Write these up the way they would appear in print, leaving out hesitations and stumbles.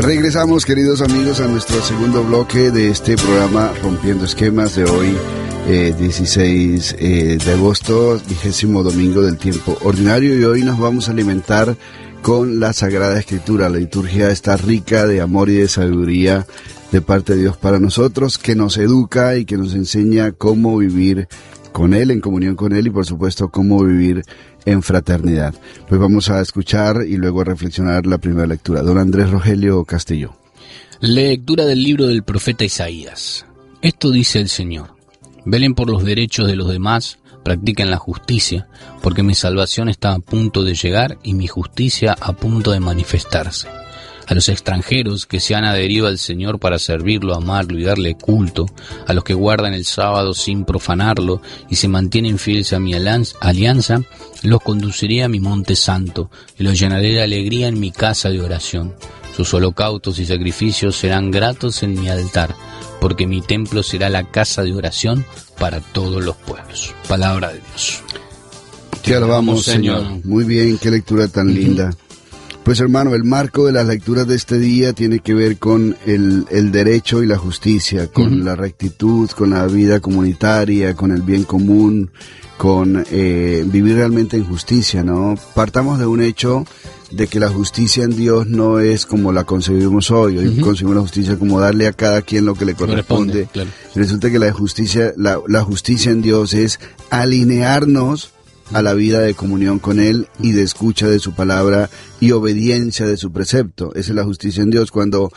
Regresamos, queridos amigos, a nuestro segundo bloque de este programa Rompiendo Esquemas de hoy, 16 de agosto, 20º domingo del tiempo ordinario, y hoy nos vamos a alimentar con la Sagrada Escritura. La liturgia está rica de amor y de sabiduría de parte de Dios para nosotros, que nos educa y que nos enseña cómo vivir con Él, en comunión con Él, y por supuesto cómo vivir en fraternidad. Pues vamos a escuchar y luego a reflexionar la primera lectura. Don Andrés Rogelio Castillo. Lectura del libro del profeta Isaías. Esto dice el Señor: velen por los derechos de los demás, practiquen la justicia, porque mi salvación está a punto de llegar y mi justicia a punto de manifestarse. A los extranjeros que se han adherido al Señor para servirlo, amarlo y darle culto, a los que guardan el sábado sin profanarlo y se mantienen fieles a mi alianza, los conduciré a mi monte santo y los llenaré de alegría en mi casa de oración. Sus holocaustos y sacrificios serán gratos en mi altar, porque mi templo será la casa de oración para todos los pueblos. Palabra de Dios. Te alabamos, Señor. Muy bien, qué lectura tan linda. Pues hermano, el marco de las lecturas de este día tiene que ver con el derecho y la justicia, con la rectitud, con la vida comunitaria, con el bien común, con vivir realmente en justicia, ¿no? Partamos de un hecho de que la justicia en Dios no es como la concebimos hoy. Hoy concebimos la justicia como darle a cada quien lo que le corresponde. Claro. Resulta que la justicia en Dios es alinearnos a la vida de comunión con Él y de escucha de su palabra y obediencia de su precepto. Esa es la justicia en Dios. Cuando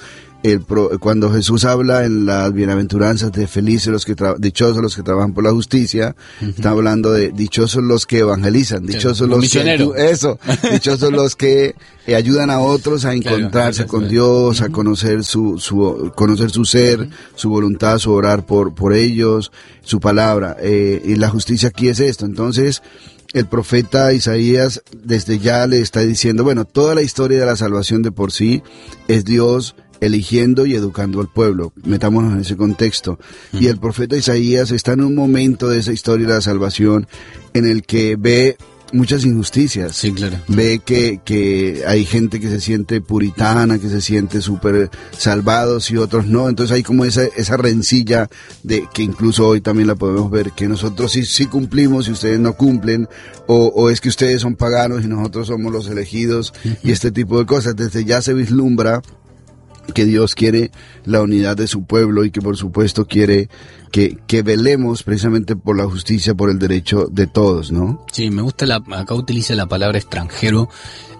Jesús habla en las bienaventuranzas de dichosos los que trabajan por la justicia, está hablando de dichosos los que evangelizan, dichosos los dichosos los que ayudan a otros a encontrarse con Dios, a conocer conocer su ser, su voluntad, su orar por ellos, su palabra. Y la justicia aquí es esto. Entonces, el profeta Isaías desde ya le está diciendo, bueno, toda la historia de la salvación de por sí es Dios eligiendo y educando al pueblo. Metámonos en ese contexto. Y el profeta Isaías está en un momento de esa historia de la salvación en el que ve muchas injusticias. Sí, claro. Ve que hay gente que se siente puritana, que se siente súper salvados y otros no. Entonces hay como esa rencilla de que incluso hoy también la podemos ver, que nosotros sí cumplimos y ustedes no cumplen, o es que ustedes son paganos y nosotros somos los elegidos, y este tipo de cosas. Desde ya se vislumbra que Dios quiere la unidad de su pueblo y que por supuesto quiere que velemos precisamente por la justicia, por el derecho de todos, ¿no? Sí, me gusta acá utiliza la palabra extranjero,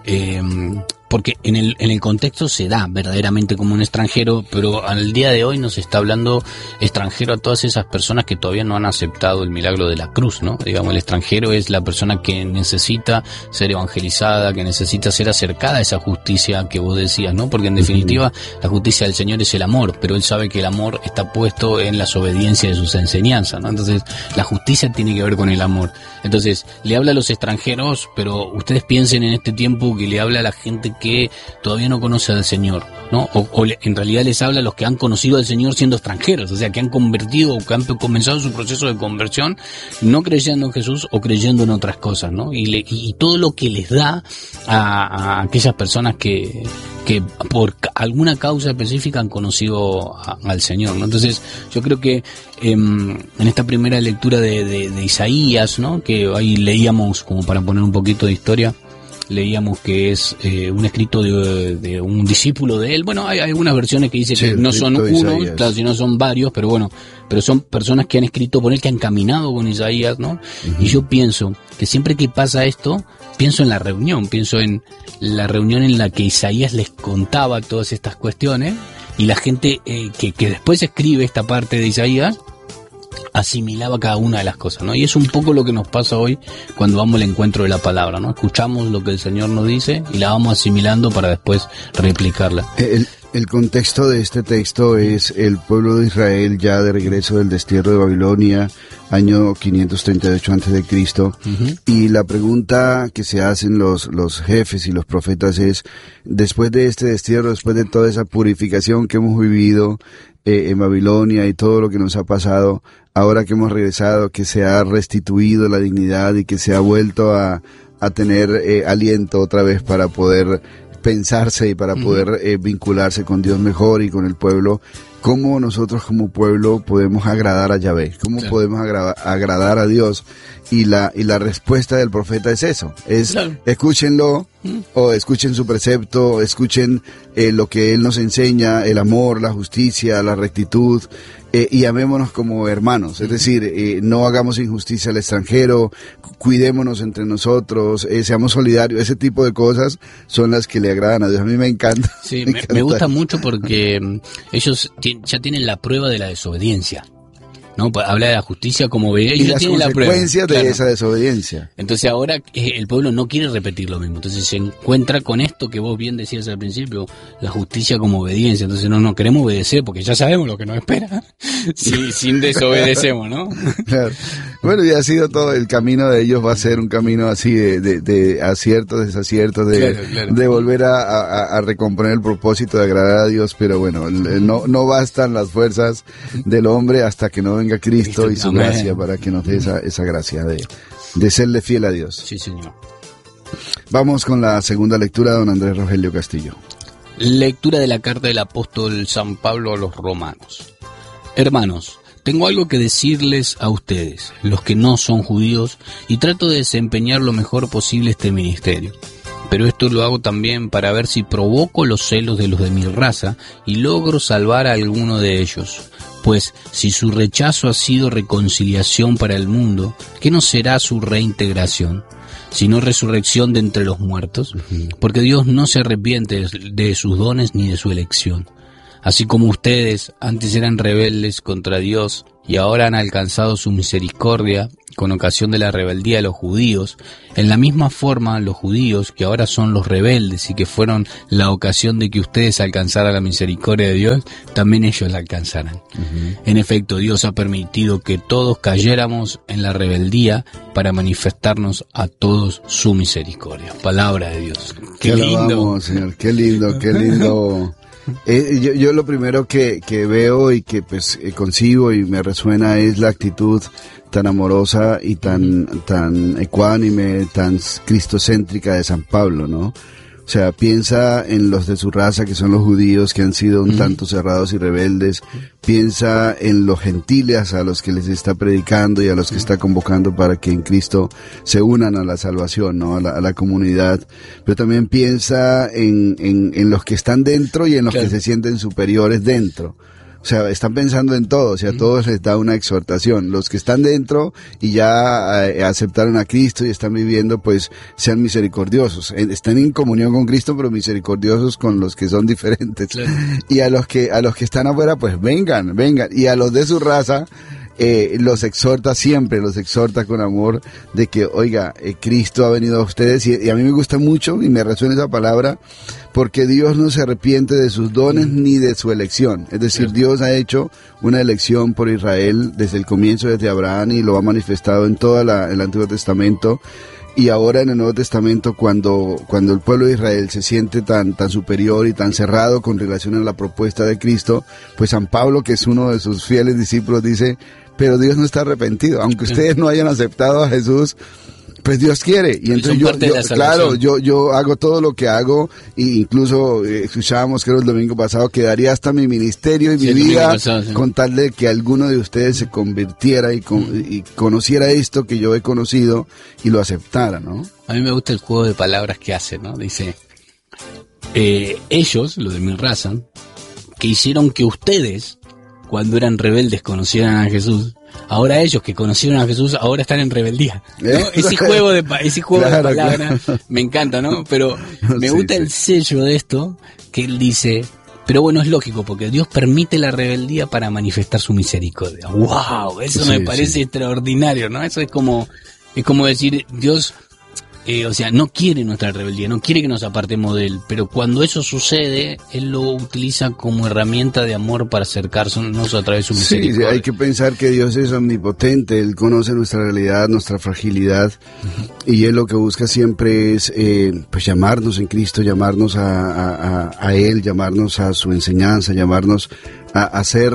porque en el contexto se da verdaderamente como un extranjero, pero al día de hoy nos está hablando extranjero a todas esas personas que todavía no han aceptado el milagro de la cruz, ¿no? Digamos, el extranjero es la persona que necesita ser evangelizada, que necesita ser acercada a esa justicia que vos decías, ¿no? Porque en definitiva la justicia del Señor es el amor, pero Él sabe que el amor está puesto en las obediencias de sus enseñanzas, ¿no? Entonces la justicia tiene que ver con el amor. Entonces le habla a los extranjeros, pero ustedes piensen en este tiempo que le habla a la gente que todavía no conoce al Señor, ¿no? En realidad les habla a los que han conocido al Señor siendo extranjeros, o sea, que han convertido, que han comenzado su proceso de conversión no creyendo en Jesús o creyendo en otras cosas, ¿no? Y todo lo que les da a aquellas personas que por alguna causa específica han conocido al Señor, ¿no? Entonces yo creo que en esta primera lectura de Isaías, ¿no? Que ahí leíamos, como para poner un poquito de historia, leíamos que es un escrito de un discípulo de él. Bueno, hay algunas versiones que dicen que no son uno, claro, sino son varios, pero bueno, pero son personas que han escrito por él, que han caminado con Isaías, ¿no? Y yo pienso que siempre que pasa esto, pienso en la reunión en la que Isaías les contaba todas estas cuestiones, y la gente que después escribe esta parte de Isaías asimilaba cada una de las cosas, ¿no? Y es un poco lo que nos pasa hoy cuando vamos al encuentro de la palabra, ¿no? Escuchamos lo que el Señor nos dice y la vamos asimilando para después replicarla. El contexto de este texto es el pueblo de Israel ya de regreso del destierro de Babilonia, año 538 a.C. Y la pregunta que se hacen los jefes y los profetas es, después de este destierro, después de toda esa purificación que hemos vivido en Babilonia y todo lo que nos ha pasado, ahora que hemos regresado, que se ha restituido la dignidad y que se ha vuelto a tener aliento otra vez para poder pensarse y para poder vincularse con Dios mejor y con el pueblo. ¿Cómo nosotros como pueblo podemos agradar a Yahvé? ¿Cómo podemos agradar a Dios? Y la respuesta del profeta es eso, es escúchenlo, o escuchen su precepto, o escuchen lo que Él nos enseña, el amor, la justicia, la rectitud, y amémonos como hermanos, es decir, no hagamos injusticia al extranjero, cuidémonos entre nosotros, seamos solidarios, ese tipo de cosas son las que le agradan a Dios. A mí me encanta. Sí, me gusta mucho porque ellos ya tienen la prueba de la desobediencia, ¿no? Habla de la justicia como ellos y las consecuencias de esa desobediencia. Entonces ahora el pueblo no quiere repetir lo mismo, entonces se encuentra con esto que vos bien decías al principio, la justicia como obediencia. Entonces no queremos obedecer porque ya sabemos lo que nos espera sin desobedecemos, ¿no? Claro. Bueno, y ha sido todo, el camino de ellos va a ser un camino así de aciertos, desaciertos, de volver a recomponer el propósito de agradar a Dios, pero bueno, no bastan las fuerzas del hombre hasta que no venga Cristo y su gracia para que nos dé esa gracia de serle fiel a Dios. Sí, señor. Vamos con la segunda lectura, don Andrés Rogelio Castillo. Lectura de la carta del apóstol San Pablo a los romanos. Hermanos, tengo algo que decirles a ustedes, los que no son judíos, y trato de desempeñar lo mejor posible este ministerio. Pero esto lo hago también para ver si provoco los celos de los de mi raza y logro salvar a alguno de ellos. Pues si su rechazo ha sido reconciliación para el mundo, ¿qué no será su reintegración? Sino resurrección de entre los muertos, porque Dios no se arrepiente de sus dones ni de su elección. Así como ustedes antes eran rebeldes contra Dios y ahora han alcanzado su misericordia con ocasión de la rebeldía de los judíos, en la misma forma los judíos, que ahora son los rebeldes y que fueron la ocasión de que ustedes alcanzaran la misericordia de Dios, también ellos la alcanzarán. En efecto, Dios ha permitido que todos cayéramos en la rebeldía para manifestarnos a todos su misericordia. Palabra de Dios. ¡Qué lindo! Señor, qué lindo, qué lindo. Yo lo primero que veo y que pues concibo y me resuena es la actitud tan amorosa y tan ecuánime, tan cristocéntrica de San Pablo, ¿no? O sea, piensa en los de su raza, que son los judíos, que han sido un tanto cerrados y rebeldes. Piensa en los gentiles a los que les está predicando y a los que está convocando para que en Cristo se unan a la salvación, ¿no? A la comunidad. Pero también piensa en los que están dentro y en los que se sienten superiores dentro. O sea, están pensando en todo, o sea, a todos les da una exhortación. Los que están dentro y ya aceptaron a Cristo y están viviendo, pues, sean misericordiosos. Están en comunión con Cristo, pero misericordiosos con los que son diferentes. Claro. Y a los que están afuera, pues, vengan. Y a los de su raza, los exhorta siempre, los exhorta con amor de que, oiga, Cristo ha venido a ustedes y a mí me gusta mucho y me resuena esa palabra porque Dios no se arrepiente de sus dones ni de su elección. Es decir, Dios ha hecho una elección por Israel desde el comienzo, desde Abraham, y lo ha manifestado en todo el Antiguo Testamento. Y ahora en el Nuevo Testamento, cuando el pueblo de Israel se siente tan superior y tan cerrado con relación a la propuesta de Cristo, pues San Pablo, que es uno de sus fieles discípulos, dice, pero Dios no está arrepentido, aunque ustedes no hayan aceptado a Jesús, pues Dios quiere. Y entonces yo hago todo lo que hago, e incluso escuchábamos, creo el domingo pasado, que daría hasta mi ministerio y mi vida con tal de que alguno de ustedes se convirtiera y conociera esto que yo he conocido y lo aceptara, ¿no? A mí me gusta el juego de palabras que hace, ¿no? Dice, ellos, los de mi raza, que hicieron que ustedes, cuando eran rebeldes, conocieran a Jesús, ahora ellos que conocieron a Jesús, ahora están en rebeldía, ¿no? Ese juego de palabras me encanta, ¿no? Pero me gusta el sello de esto, que él dice, pero bueno, es lógico, porque Dios permite la rebeldía para manifestar su misericordia. ¡Wow! Eso me parece extraordinario, ¿no? Eso es como decir, Dios, o sea, no quiere nuestra rebeldía, no quiere que nos apartemos de Él, pero cuando eso sucede, Él lo utiliza como herramienta de amor para acercarnos a través de su misericordia. Sí, hay que pensar que Dios es omnipotente, Él conoce nuestra realidad, nuestra fragilidad, y Él lo que busca siempre es pues llamarnos en Cristo, llamarnos a Él, llamarnos a su enseñanza, llamarnos a hacer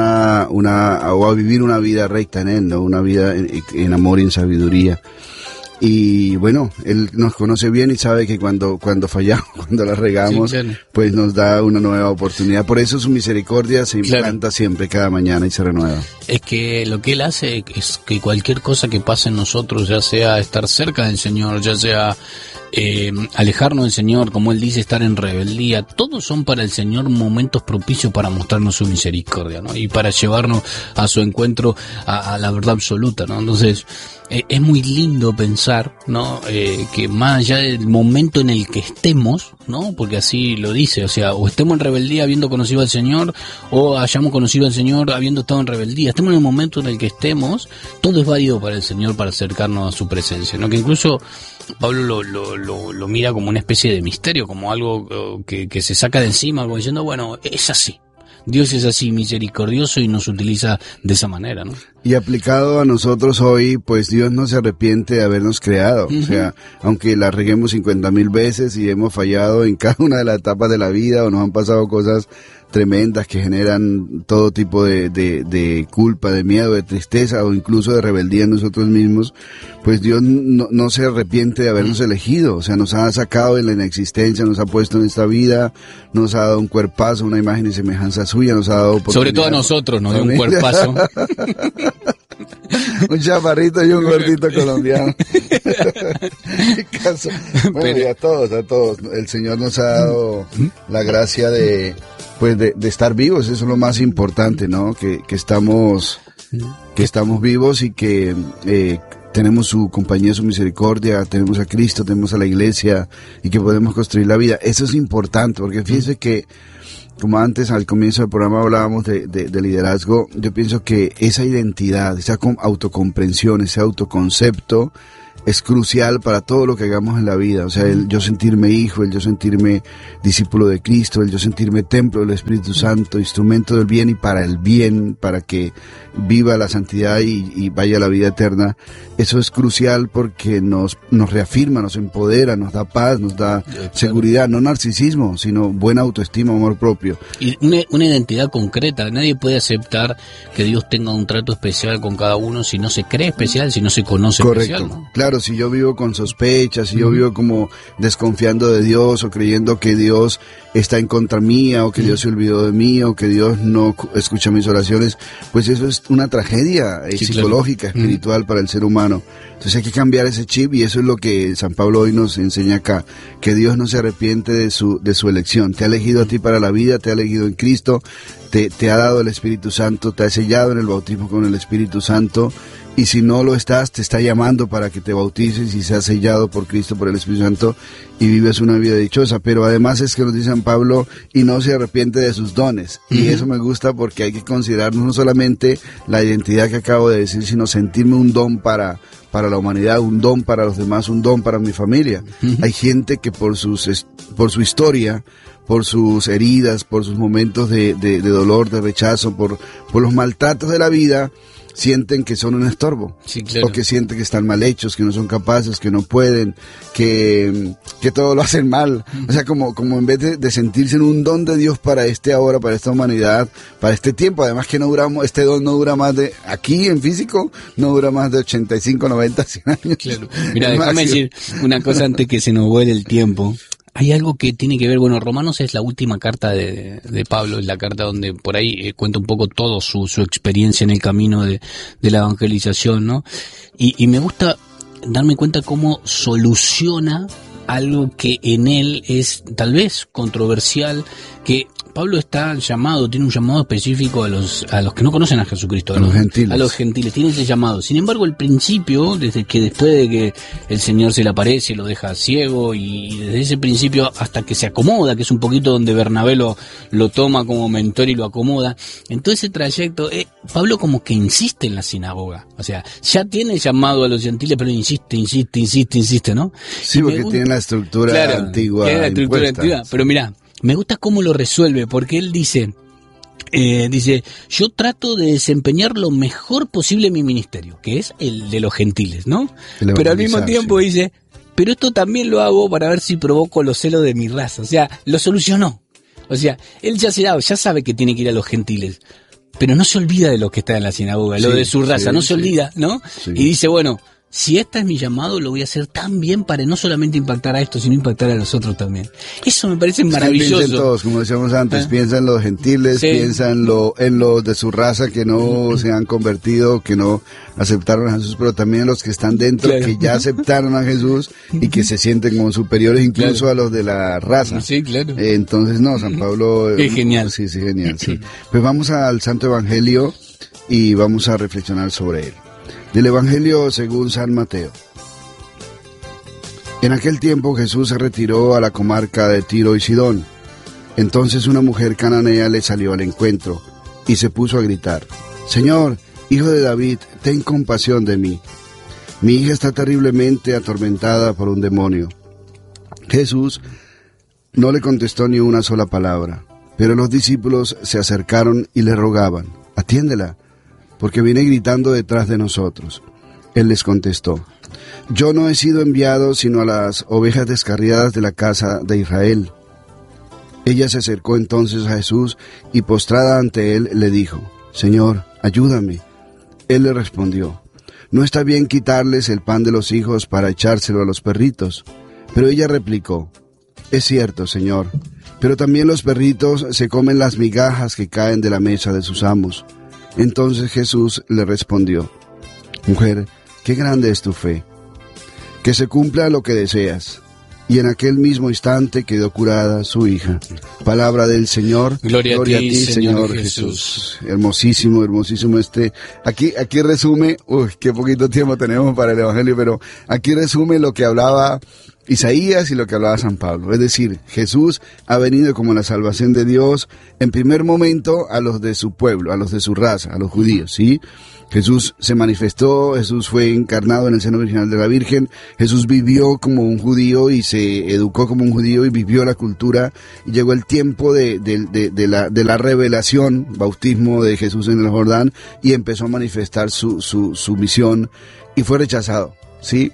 o a vivir una vida recta en Él, ¿no? Una vida en amor y en sabiduría. Y bueno, Él nos conoce bien y sabe que cuando fallamos, cuando la regamos, pues nos da una nueva oportunidad. Por eso su misericordia se implanta siempre, cada mañana, y se renueva. Es que lo que Él hace es que cualquier cosa que pase en nosotros, ya sea estar cerca del Señor, ya sea alejarnos del Señor, como Él dice, estar en rebeldía, todos son para el Señor momentos propicios para mostrarnos su misericordia, ¿no? Y para llevarnos a su encuentro a la verdad absoluta, ¿no? Entonces, es muy lindo pensar, ¿no? Que más allá del momento en el que estemos, ¿no? Porque así lo dice, o sea, o estemos en rebeldía habiendo conocido al Señor, o hayamos conocido al Señor habiendo estado en rebeldía. Estemos en el momento en el que estemos, todo es válido para el Señor para acercarnos a su presencia, ¿no? Que incluso Pablo lo mira como una especie de misterio, como algo que se saca de encima, como diciendo, bueno, es así. Dios es así misericordioso y nos utiliza de esa manera, ¿no? Y aplicado a nosotros hoy, pues Dios no se arrepiente de habernos creado. O sea, aunque la reguemos 50,000 veces y hemos fallado en cada una de las etapas de la vida, o nos han pasado cosas tremendas que generan todo tipo de culpa, de miedo, de tristeza o incluso de rebeldía en nosotros mismos, pues Dios no se arrepiente de habernos elegido. O sea, nos ha sacado de la inexistencia, nos ha puesto en esta vida, nos ha dado un cuerpazo, una imagen y semejanza suya, nos ha dado oportunidad. Sobre todo a nosotros, nos dio un cuerpazo. Un chaparrito y un gordito colombiano. Bueno, y a todos. El Señor nos ha dado la gracia de estar vivos. Eso es lo más importante, ¿no? Que estamos vivos y que tenemos su compañía, su misericordia, tenemos a Cristo, tenemos a la iglesia y que podemos construir la vida. Eso es importante, porque fíjense que, como antes al comienzo del programa hablábamos de liderazgo, yo pienso que esa identidad, esa autocomprensión, ese autoconcepto es crucial para todo lo que hagamos en la vida. O sea, el yo sentirme hijo, el yo sentirme discípulo de Cristo, el yo sentirme templo del Espíritu Santo, instrumento del bien y para el bien, para que viva la santidad y vaya a la vida eterna. Eso es crucial porque nos reafirma, nos empodera, nos da paz, nos da seguridad, no narcisismo, sino buena autoestima, amor propio. Y una identidad concreta. Nadie puede aceptar que Dios tenga un trato especial con cada uno si no se cree especial, si no se conoce especial, ¿no? Claro, si yo vivo con sospechas, si yo vivo como desconfiando de Dios o creyendo que Dios está en contra mía o que Dios se olvidó de mí o que Dios no escucha mis oraciones, pues eso es una tragedia psicológica, espiritual para el ser humano. Entonces hay que cambiar ese chip y eso es lo que San Pablo hoy nos enseña acá, que Dios no se arrepiente de su elección. Te ha elegido a ti para la vida, te ha elegido en Cristo, te ha dado el Espíritu Santo, te ha sellado en el bautismo con el Espíritu Santo. Y si no lo estás, te está llamando para que te bautices y seas sellado por Cristo, por el Espíritu Santo, y vives una vida dichosa. Pero además es que nos dice San Pablo, y no se arrepiente de sus dones. Y eso me gusta porque hay que considerarnos no solamente la identidad que acabo de decir, sino sentirme un don para la humanidad, un don para los demás, un don para mi familia. Hay gente que por su historia, por sus heridas, por sus momentos de dolor, de rechazo, por los maltratos de la vida, sienten que son un estorbo, o que sienten que están mal hechos, que no son capaces, que no pueden, que todo lo hacen mal. O sea, como en vez de sentirse en un don de Dios para ahora, para esta humanidad, para este tiempo, además que este don no dura más de, aquí en físico, no dura más de 85, 90, 100 años. Claro. Mira, déjame decir una cosa antes que se nos vuele el tiempo. Hay algo que tiene que ver, bueno, Romanos es la última carta de Pablo, es la carta donde por ahí cuenta un poco todo su experiencia en el camino de la evangelización, ¿no? Y me gusta darme cuenta cómo soluciona algo que en él es tal vez controversial, que Pablo está llamado, tiene un llamado específico a los que no conocen a Jesucristo, a los gentiles. A los gentiles, tiene ese llamado. Sin embargo, el principio, después de que el Señor se le aparece, lo deja ciego, y desde ese principio hasta que se acomoda, que es un poquito donde Bernabé lo toma como mentor y lo acomoda, en todo ese trayecto, Pablo como que insiste en la sinagoga. O sea, ya tiene llamado a los gentiles, pero insiste, ¿no? Sí, porque tiene la estructura antigua. Tiene la estructura antigua, pero mirá, me gusta cómo lo resuelve, porque él dice, yo trato de desempeñar lo mejor posible en mi ministerio, que es el de los gentiles, ¿no? Pero al mismo tiempo dice, pero esto también lo hago para ver si provoco los celos de mi raza. O sea, lo solucionó. O sea, él ya sabe que tiene que ir a los gentiles, pero no se olvida de lo que está en la sinagoga, lo de su raza, no se olvida, ¿no? Sí. Y dice, bueno, si este es mi llamado, lo voy a hacer tan bien para no solamente impactar a estos, sino impactar a los otros también. Eso me parece maravilloso. Piensa en todos, como decíamos antes, piensa en los gentiles, piensa en los de su raza que no se han convertido, que no aceptaron a Jesús, pero también los que están dentro, que ya aceptaron a Jesús y que se sienten como superiores incluso a los de la raza. Sí, claro. Entonces, no, San Pablo... Es genial. Sí, genial, sí. Pues vamos al Santo Evangelio y vamos a reflexionar sobre él. Del Evangelio según San Mateo. En aquel tiempo Jesús se retiró a la comarca de Tiro y Sidón. Entonces una mujer cananea le salió al encuentro y se puso a gritar: Señor, Hijo de David, ten compasión de mí. Mi hija está terriblemente atormentada por un demonio. Jesús no le contestó ni una sola palabra, pero los discípulos se acercaron y le rogaban: atiéndela, porque viene gritando detrás de nosotros. Él les contestó: yo no he sido enviado sino a las ovejas descarriadas de la casa de Israel. Ella se acercó entonces a Jesús y postrada ante él le dijo: Señor, ayúdame. Él le respondió: no está bien quitarles el pan de los hijos para echárselo a los perritos. Pero ella replicó: es cierto, Señor, pero también los perritos se comen las migajas que caen de la mesa de sus amos. Entonces Jesús le respondió: mujer, qué grande es tu fe, que se cumpla lo que deseas. Y en aquel mismo instante quedó curada su hija. Palabra del Señor. Gloria a ti, Señor Jesús. Hermosísimo, hermosísimo Aquí resume, qué poquito tiempo tenemos para el Evangelio, pero aquí resume lo que hablaba Isaías y lo que hablaba San Pablo. Es decir, Jesús ha venido como la salvación de Dios en primer momento a los de su pueblo, a los de su raza, a los judíos, ¿sí? Jesús se manifestó, Jesús fue encarnado en el seno virginal de la Virgen, Jesús vivió como un judío y se educó como un judío y vivió la cultura, y llegó el tiempo de la revelación, bautismo de Jesús en el Jordán, y empezó a manifestar su misión, y fue rechazado, ¿sí?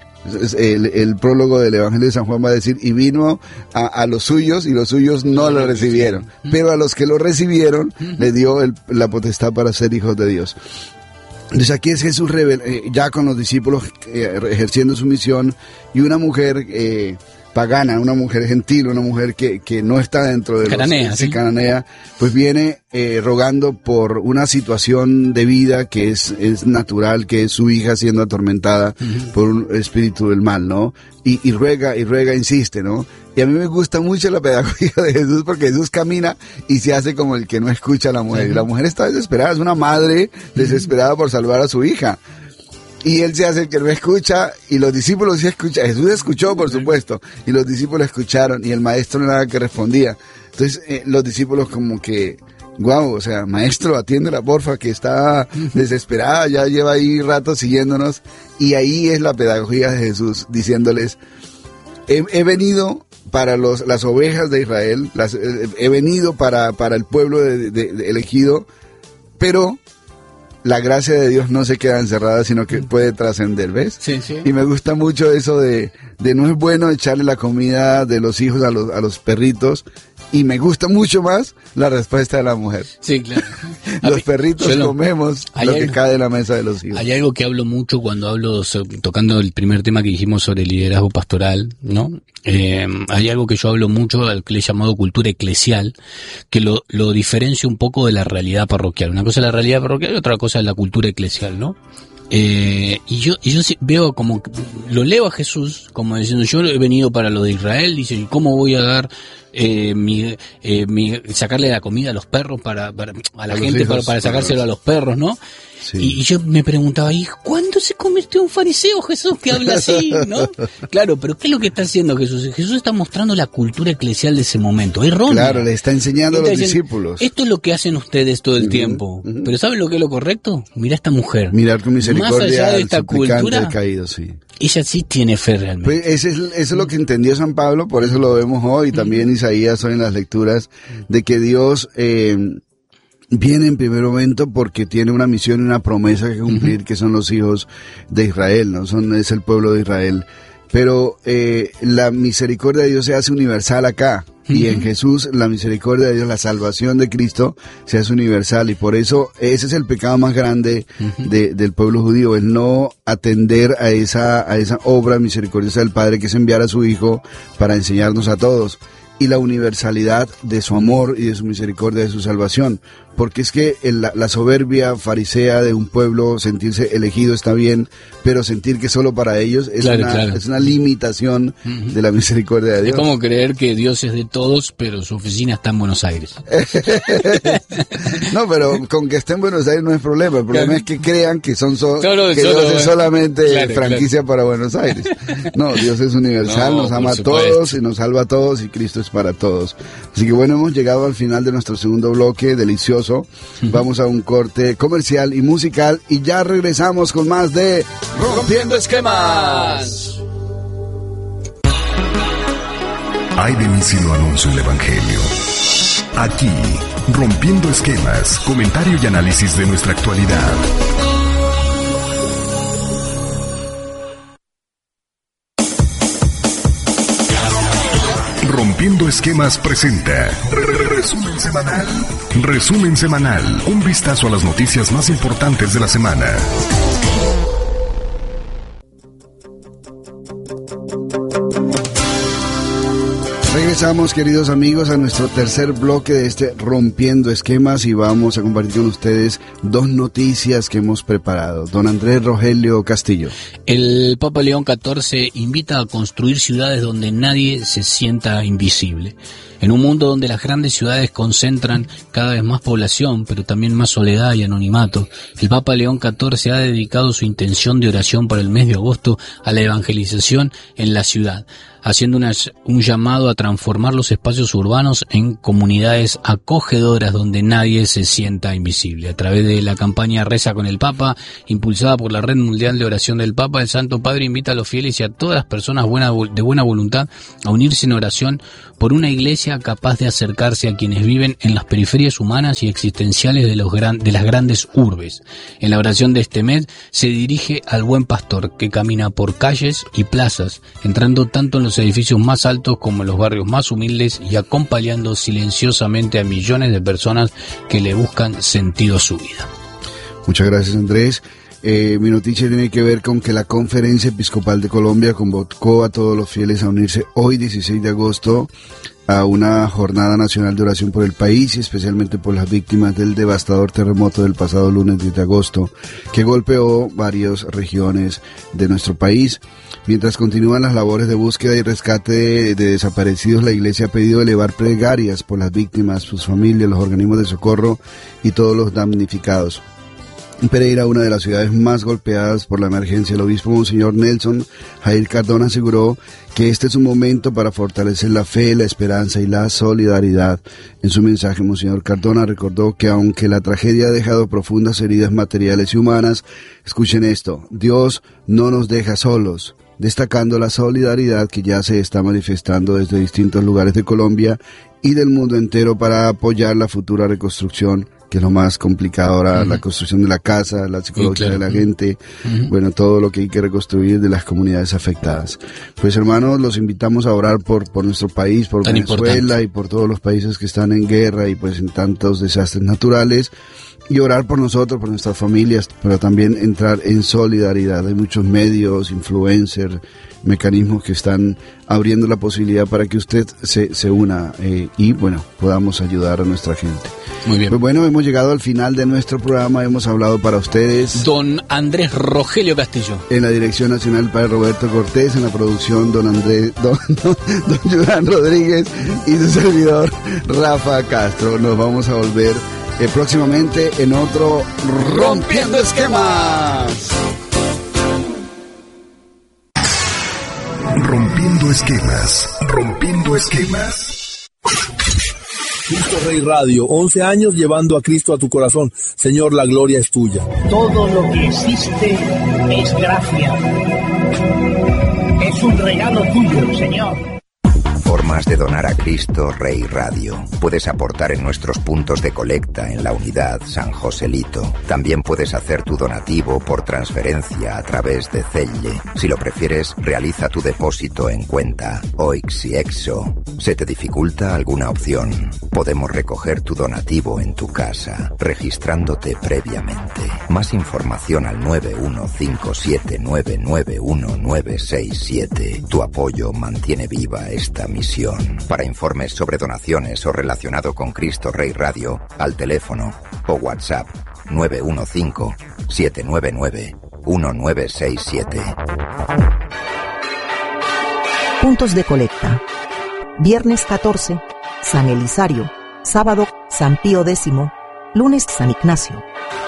El prólogo del Evangelio de San Juan va a decir: y vino a los suyos y los suyos no lo recibieron, pero a los que lo recibieron le dio la potestad para ser hijos de Dios. Entonces aquí es Jesús ya con los discípulos ejerciendo su misión, y una mujer pagana, una mujer gentil, una mujer que no está dentro de cananea, pues viene rogando por una situación de vida que es natural, que es su hija siendo atormentada por un espíritu del mal, ¿no? Y ruega, insiste, ¿no? Y a mí me gusta mucho la pedagogía de Jesús, porque Jesús camina y se hace como el que no escucha a la mujer. Y la mujer está desesperada, es una madre desesperada por salvar a su hija. Y él se hace el que no escucha, y los discípulos sí escuchan. Jesús escuchó, por supuesto, y los discípulos escucharon, y el maestro no era el que respondía. Entonces los discípulos como que: guau, o sea, maestro, atiéndela porfa, que está desesperada, ya lleva ahí rato siguiéndonos. Y ahí es la pedagogía de Jesús, diciéndoles: he venido para las ovejas de Israel, he venido para el pueblo elegido, pero la gracia de Dios no se queda encerrada, sino que puede trascender, ¿ves? Sí. Y me gusta mucho eso de no es bueno echarle la comida de los hijos a los perritos, y me gusta mucho más la respuesta de la mujer. Sí, claro. Los perritos comemos lo que cae de la mesa de los hijos. Hay algo que hablo mucho cuando hablo, tocando el primer tema que dijimos sobre el liderazgo pastoral, ¿no? Hay algo que yo hablo mucho, al que le he llamado cultura eclesial, que lo diferencio un poco de la realidad parroquial. Una cosa es la realidad parroquial y otra cosa es la cultura eclesial, ¿no? Y yo sí veo como, lo leo a Jesús como diciendo: yo he venido para lo de Israel, dice, ¿y cómo voy a dar sacarle la comida a los perros a la gente para sacárselo a los perros, ¿no? Sí. Y yo me preguntaba: ¿y cuándo se convirtió en fariseo Jesús que habla así, no? Claro, pero ¿qué es lo que está haciendo Jesús? Jesús está mostrando la cultura eclesial de ese momento, errónea. Claro, le está enseñando a los discípulos. Esto es lo que hacen ustedes todo el tiempo, pero ¿saben lo que es lo correcto? Mira esta mujer. Mirar con misericordia más allá de esta cultura, caído, sí. Ella sí tiene fe realmente. Pues eso es lo que entendió San Pablo, por eso lo vemos hoy, también Isaías hoy en las lecturas, de que Dios viene en primer momento porque tiene una misión y una promesa que cumplir, que son los hijos de Israel, ¿no? Es el pueblo de Israel. pero la misericordia de Dios se hace universal acá. Y en Jesús la misericordia de Dios, la salvación de Cristo se hace universal, y por eso ese es el pecado más grande del pueblo judío, el no atender a esa obra misericordiosa del Padre, que es enviar a su Hijo para enseñarnos a todos, y la universalidad de su amor y de su misericordia, de su salvación. Porque es que la soberbia farisea de un pueblo, sentirse elegido está bien, pero sentir que solo para ellos es una limitación de la misericordia de Dios. Es como creer que Dios es de todos, pero su oficina está en Buenos Aires. No, pero con que esté en Buenos Aires no es problema. El problema es que crean que Dios es solamente franquicia para Buenos Aires. No, Dios es universal, nos ama a todos y nos salva a todos, y Cristo es para todos. Así que bueno, hemos llegado al final de nuestro segundo bloque, delicioso. Vamos a un corte comercial y musical, y ya regresamos con más de Rompiendo Esquemas. Hay de mí si no anuncio el Evangelio. Aquí, Rompiendo Esquemas, comentario y análisis de nuestra actualidad. Rompiendo Esquemas presenta Resumen Semanal. Resumen Semanal, un vistazo a las noticias más importantes de la semana. Regresamos, queridos amigos, a nuestro tercer bloque de este Rompiendo Esquemas, y vamos a compartir con ustedes dos noticias que hemos preparado. Don Andrés Rogelio Castillo. El Papa León XIV invita a construir ciudades donde nadie se sienta invisible. En un mundo donde las grandes ciudades concentran cada vez más población, pero también más soledad y anonimato, el Papa León XIV ha dedicado su intención de oración para el mes de agosto a la evangelización en la ciudad, haciendo un llamado a transformar los espacios urbanos en comunidades acogedoras donde nadie se sienta invisible. A través de la campaña Reza con el Papa, impulsada por la Red Mundial de Oración del Papa, el Santo Padre invita a los fieles y a todas las personas de buena voluntad a unirse en oración por una iglesia capaz de acercarse a quienes viven en las periferias humanas y existenciales de las grandes urbes. En la oración de este mes se dirige al buen pastor que camina por calles y plazas, entrando tanto en los edificios más altos como en los barrios más humildes y acompañando silenciosamente a millones de personas que le buscan sentido a su vida. Muchas gracias, Andrés. Mi noticia tiene que ver con que la Conferencia Episcopal de Colombia convocó a todos los fieles a unirse hoy 16 de agosto a una jornada nacional de oración por el país, y especialmente por las víctimas del devastador terremoto del pasado lunes 10 de agosto que golpeó varias regiones de nuestro país. Mientras continúan las labores de búsqueda y rescate de desaparecidos, la Iglesia ha pedido elevar plegarias por las víctimas, sus familias, los organismos de socorro y todos los damnificados. En Pereira, una de las ciudades más golpeadas por la emergencia, el obispo Monseñor Nelson Jair Cardona aseguró que este es un momento para fortalecer la fe, la esperanza y la solidaridad. En su mensaje, Monseñor Cardona recordó que aunque la tragedia ha dejado profundas heridas materiales y humanas, escuchen esto: Dios no nos deja solos, destacando la solidaridad que ya se está manifestando desde distintos lugares de Colombia y del mundo entero para apoyar la futura reconstrucción, que es lo más complicado ahora, la construcción de la casa, la psicología de la gente, bueno, todo lo que hay que reconstruir de las comunidades afectadas. Pues hermanos, los invitamos a orar por nuestro país, por Venezuela y por todos los países que están en guerra y pues en tantos desastres naturales, y orar por nosotros, por nuestras familias, pero también entrar en solidaridad. Hay muchos medios, influencers, mecanismos que están abriendo la posibilidad para que usted se una y bueno, podamos ayudar a nuestra gente. Muy bien. Pues bueno, hemos llegado al final de nuestro programa, hemos hablado para ustedes don Andrés Rogelio Castillo. En la dirección nacional, padre Roberto Cortés. En la producción, don Julián Rodríguez y su servidor Rafa Castro. Nos vamos a volver próximamente en otro Rompiendo Esquemas. Rompiendo Esquemas. Rompiendo Esquemas. Cristo Rey Radio, 11 años llevando a Cristo a tu corazón. Señor, la gloria es tuya. Todo lo que existe es gracia. Es un regalo tuyo, Señor. Formas de donar a Cristo Rey Radio. Puedes aportar en nuestros puntos de colecta en la unidad San Joselito. También puedes hacer tu donativo por transferencia a través de Zelle. Si lo prefieres, realiza tu depósito en cuenta OIX y EXO. ¿Se te dificulta alguna opción? Podemos recoger tu donativo en tu casa, registrándote previamente. Más información al 915799197. Tu apoyo mantiene viva esta misión. Para informes sobre donaciones o relacionado con Cristo Rey Radio, al teléfono o WhatsApp 915-799-1967. Puntos de colecta. Viernes 14, San Elisario. Sábado, San Pío X. Lunes, San Ignacio.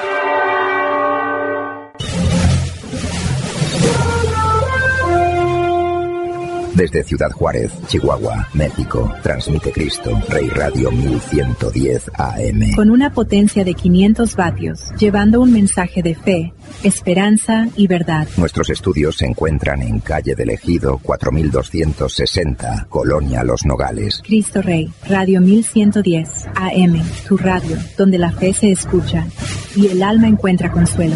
Desde Ciudad Juárez, Chihuahua, México, transmite Cristo Rey Radio 1110 AM. Con una potencia de 500 vatios, llevando un mensaje de fe, esperanza y verdad. Nuestros estudios se encuentran en calle del Ejido 4260, Colonia Los Nogales. Cristo Rey, Radio 1110 AM, tu radio, donde la fe se escucha y el alma encuentra consuelo.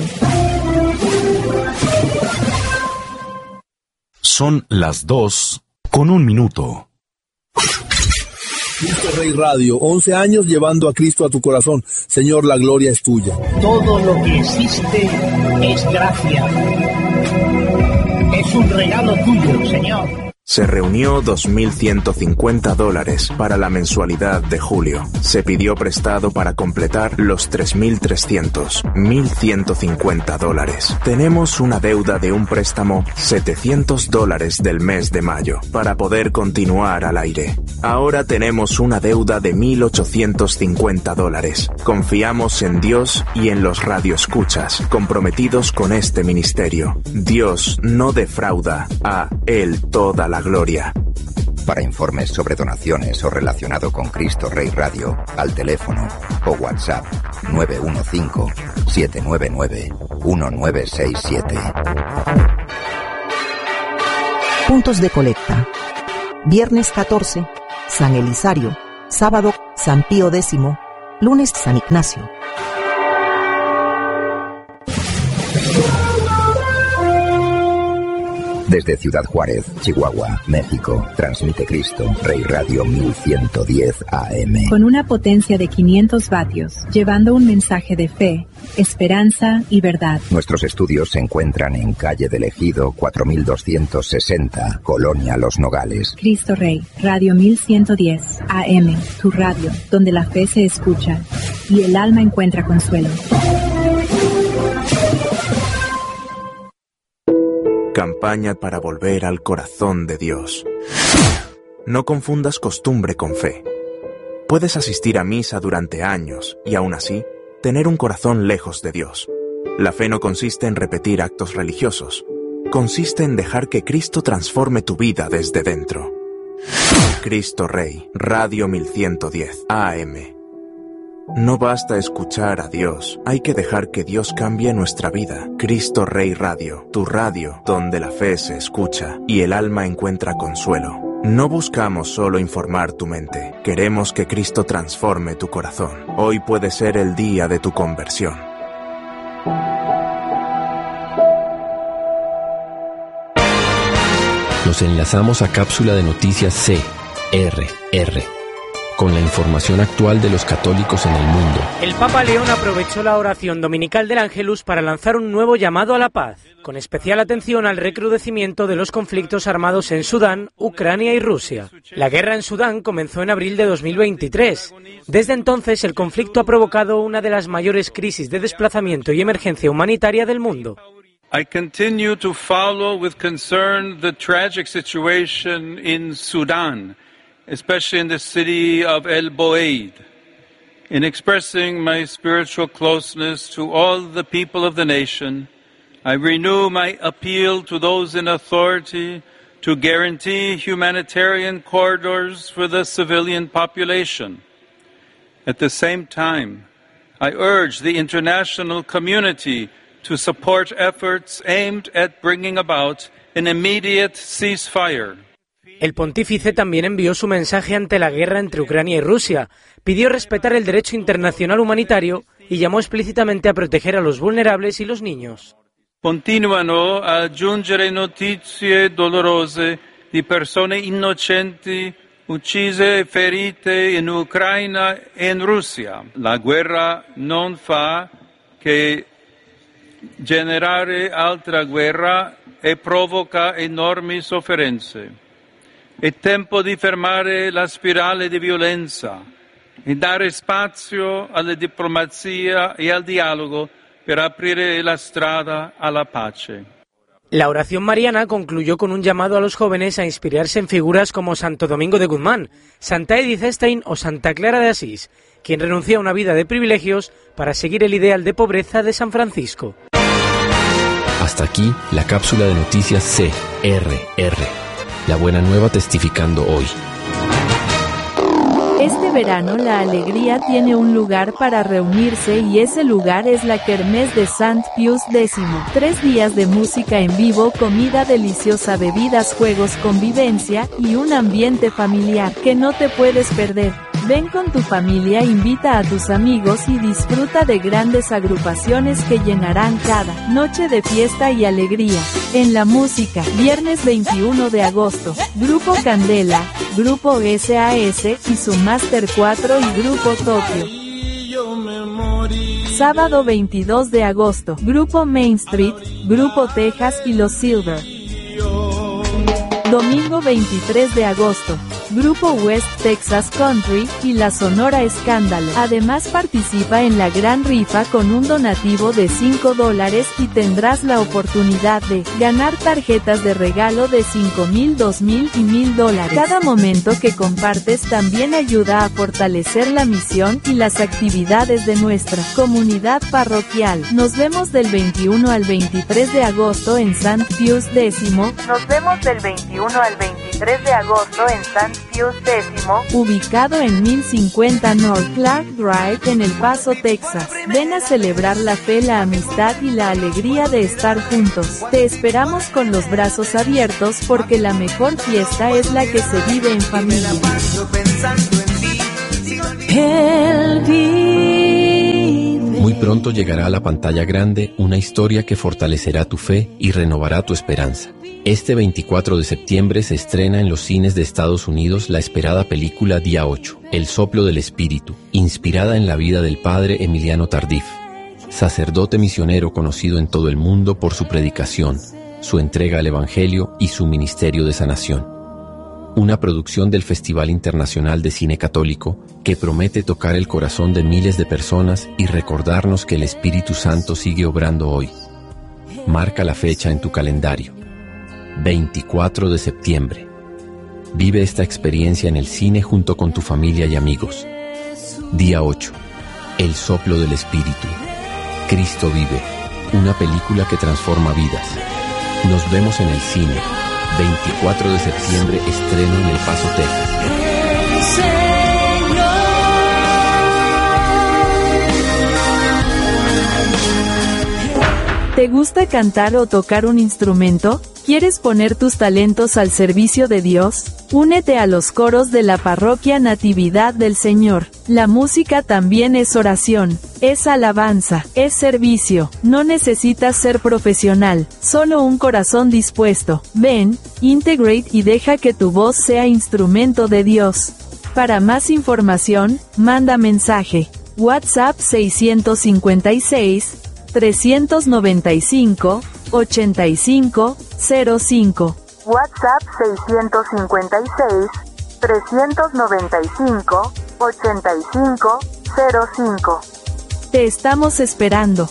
Son las 2:01. Cristo Rey Radio, 11 años llevando a Cristo a tu corazón. Señor, la gloria es tuya. Todo lo que existe es gracia. Es un regalo tuyo, Señor. Se reunió $2,150 para la mensualidad de julio. Se pidió prestado para completar los $3,300, $1,150. Tenemos una deuda de un préstamo $700 del mes de mayo para poder continuar al aire. Ahora tenemos una deuda de $1,850. Confiamos en Dios y en los radioescuchas comprometidos con este ministerio. Dios no defrauda, a Él toda la gloria. Para informes sobre donaciones o relacionado con Cristo Rey Radio, al teléfono o WhatsApp 915-799-1967. Puntos de colecta. Viernes 14, San Elisario. Sábado, San Pío X. Lunes, San Ignacio. Desde Ciudad Juárez, Chihuahua, México, transmite Cristo Rey Radio 1110 AM. Con una potencia de 500 vatios, llevando un mensaje de fe, esperanza y verdad. Nuestros estudios se encuentran en calle del Ejido 4260, Colonia Los Nogales. Cristo Rey, Radio 1110 AM, tu radio, donde la fe se escucha y el alma encuentra consuelo. Campaña para volver al corazón de Dios. No confundas costumbre con fe. Puedes asistir a misa durante años y aún así tener un corazón lejos de Dios. La fe no consiste en repetir actos religiosos. Consiste en dejar que Cristo transforme tu vida desde dentro. Cristo Rey, Radio 1110 AM. No basta escuchar a Dios, hay que dejar que Dios cambie nuestra vida. Cristo Rey Radio, tu radio, donde la fe se escucha y el alma encuentra consuelo. No buscamos solo informar tu mente, queremos que Cristo transforme tu corazón. Hoy puede ser el día de tu conversión. Nos enlazamos a cápsula de noticias CRR. Con la información actual de los católicos en el mundo. El Papa León aprovechó la oración dominical del Ángelus para lanzar un nuevo llamado a la paz, con especial atención al recrudecimiento de los conflictos armados en Sudán, Ucrania y Rusia. La guerra en Sudán comenzó en abril de 2023. Desde entonces, el conflicto ha provocado una de las mayores crisis de desplazamiento y emergencia humanitaria del mundo. I continue to follow with concern the tragic situation in Sudan, especially in the city of El Boeid. In expressing my spiritual closeness to all the people of the nation, I renew my appeal to those in authority to guarantee humanitarian corridors for the civilian population. At the same time, I urge the international community to support efforts aimed at bringing about an immediate ceasefire. El pontífice también envió su mensaje ante la guerra entre Ucrania y Rusia, pidió respetar el derecho internacional humanitario y llamó explícitamente a proteger a los vulnerables y los niños. Continuano a giungere notizie dolorose di persone innocenti uccise e ferite in Ucraina e in Russia. La guerra non fa che generare altra guerra e provoca enormi sofferenze. È tempo di fermare la spirale di violenza e dare spazio alla diplomazia e al dialogo per aprire la strada alla pace. La oración mariana concluyó con un llamado a los jóvenes a inspirarse en figuras como Santo Domingo de Guzmán, Santa Edith Stein o Santa Clara de Asís, quien renunció a una vida de privilegios para seguir el ideal de pobreza de San Francisco. Hasta aquí la cápsula de noticias CRR. La buena nueva testificando hoy. Este verano la alegría tiene un lugar para reunirse y ese lugar es la Kermés de Sant Pius X. 3 días de música en vivo, comida deliciosa, bebidas, juegos, convivencia y un ambiente familiar que no te puedes perder. Ven con tu familia, invita a tus amigos y disfruta de grandes agrupaciones que llenarán cada noche de fiesta y alegría. En la música, viernes 21 de agosto, Grupo Candela, Grupo SAS y su Master 4 y Grupo Tokio. Sábado 22 de agosto, Grupo Main Street, Grupo Texas y los Silver. Domingo 23 de agosto, Grupo West Texas Country y la Sonora Escándalo. Además participa en la gran rifa con un donativo de $5 y tendrás la oportunidad de ganar tarjetas de regalo de $5,000, $2,000 y $1,000. Cada momento que compartes también ayuda a fortalecer la misión y las actividades de nuestra comunidad parroquial. Nos vemos del 21 al 23 de agosto en Sant Pius X. Nos vemos del 21 al 23 de agosto en Sant Pius X, ubicado en 1050 North Clark Drive en El Paso, Texas. Ven a celebrar la fe, la amistad y la alegría de estar juntos. Te esperamos con los brazos abiertos porque la mejor fiesta es la que se vive en familia. Muy pronto llegará a la pantalla grande una historia que fortalecerá tu fe y renovará tu esperanza. Este 24 de septiembre se estrena en los cines de Estados Unidos la esperada película Día 8, El soplo del espíritu, inspirada en la vida del padre Emiliano Tardif, sacerdote misionero conocido en todo el mundo por su predicación, su entrega al Evangelio y su ministerio de sanación. Una producción del Festival Internacional de Cine Católico que promete tocar el corazón de miles de personas y recordarnos que el Espíritu Santo sigue obrando hoy. Marca la fecha en tu calendario. 24 de septiembre. Vive esta experiencia en el cine junto con tu familia y amigos. Día 8. El soplo del espíritu. Cristo vive. Una película que transforma vidas. Nos vemos en el cine. 24 de septiembre, estreno en El Paso, Texas. ¿Te gusta cantar o tocar un instrumento? ¿Quieres poner tus talentos al servicio de Dios? Únete a los coros de la Parroquia Natividad del Señor. La música también es oración, es alabanza, es servicio. No necesitas ser profesional, solo un corazón dispuesto. Ven, integrate y deja que tu voz sea instrumento de Dios. Para más información, manda mensaje. WhatsApp 656 395 8505. WhatsApp 656 395 8505. Te estamos esperando.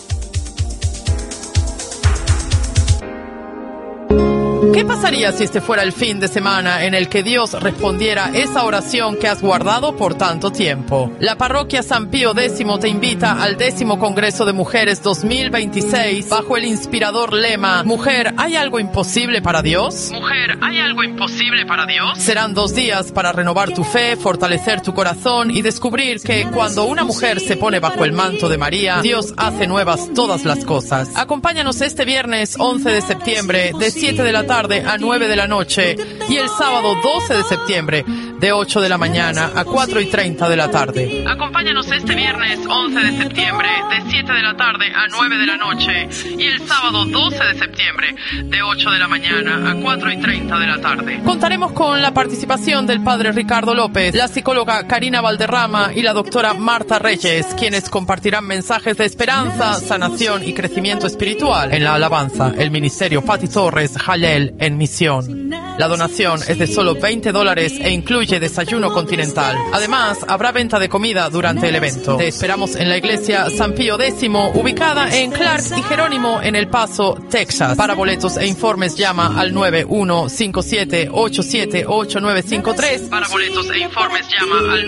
¿Qué pasaría si este fuera el fin de semana en el que Dios respondiera esa oración que has guardado por tanto tiempo? La Parroquia San Pío X te invita al 10º Congreso de Mujeres 2026 bajo el inspirador lema Mujer, ¿hay algo imposible para Dios? Mujer, ¿hay algo imposible para Dios? Serán 2 días para renovar tu fe, fortalecer tu corazón y descubrir que cuando una mujer se pone bajo el manto de María, Dios hace nuevas todas las cosas. Acompáñanos este viernes 11 de septiembre de 7 de la tarde tarde a 9 de la noche y el sábado 12 de septiembre de 8 de la mañana a 4:30 de la tarde. Acompáñanos este viernes 11 de septiembre de 7 de la tarde a 9 de la noche y el sábado 12 de septiembre de 8 de la mañana a 4:30 de la tarde. Contaremos con la participación del padre Ricardo López, la psicóloga Karina Valderrama y la doctora Marta Reyes, quienes compartirán mensajes de esperanza, sanación y crecimiento espiritual. En la alabanza, el ministerio Pati Torres Jalel en misión. La donación es de solo $20 e incluye desayuno continental. Además, habrá venta de comida durante el evento. Te esperamos en la iglesia San Pío X, ubicada en Clark y Jerónimo en El Paso, Texas. Para boletos e informes llama al 9157878953. Para boletos e informes llama al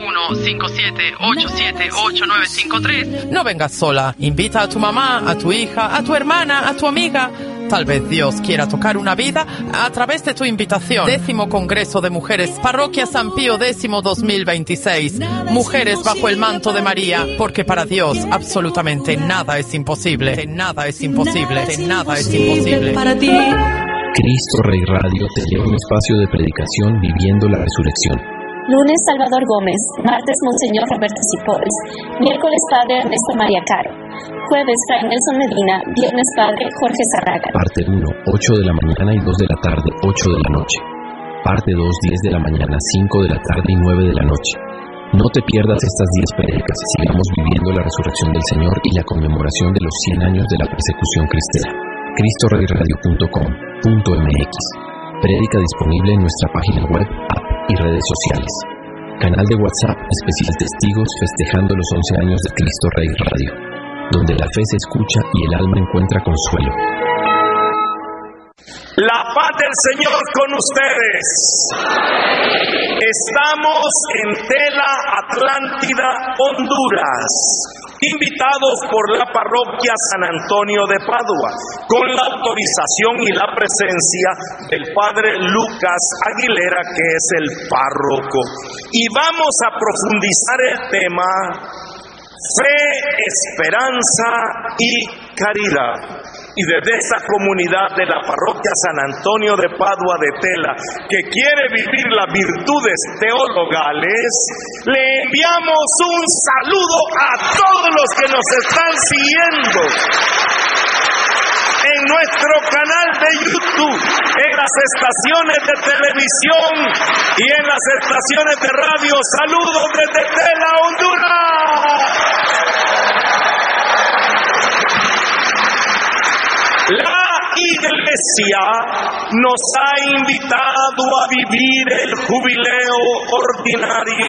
9157878953. No vengas sola, invita a tu mamá, a tu hija, a tu hermana, a tu amiga. Tal vez Dios quiera tocar una vida a través de tu invitación. 10º Congreso de Mujeres, Parroquia San Pío X 2026. Mujeres bajo el manto de María, porque para Dios absolutamente nada es imposible. Nada es imposible. Nada es imposible. Para ti. Cristo Rey Radio te lleva un espacio de predicación viviendo la resurrección. Lunes, Salvador Gómez. Martes, Monseñor Roberto Cipoles. Miércoles, Padre Ernesto María Caro. Jueves, Fray Nelson Medina. Viernes, Padre Jorge Zarraga. Parte 1, 8 de la mañana y 2 de la tarde, 8 de la noche. Parte 2, 10 de la mañana, 5 de la tarde y 9 de la noche. No te pierdas estas 10 prédicas. Sigamos viviendo la resurrección del Señor y la conmemoración de los 100 años de la persecución cristiana. CristoReyRadio.com.mx. Prédica disponible en nuestra página web, app y redes sociales. Canal de WhatsApp especial Testigos festejando los 11 años de Cristo Rey Radio, donde la fe se escucha y el alma encuentra consuelo. La paz del Señor con ustedes. Estamos en Tela, Atlántida, Honduras, invitados por la parroquia San Antonio de Padua, con la autorización y la presencia del padre Lucas Aguilera, que es el párroco. Y vamos a profundizar el tema fe, esperanza y caridad. Y desde esa comunidad de la parroquia San Antonio de Padua de Tela, que quiere vivir las virtudes teologales, le enviamos un saludo a todos los que nos están siguiendo en nuestro canal de YouTube, en las estaciones de televisión y en las estaciones de radio. Saludos desde Tela, Honduras. La Iglesia nos ha invitado a vivir el jubileo ordinario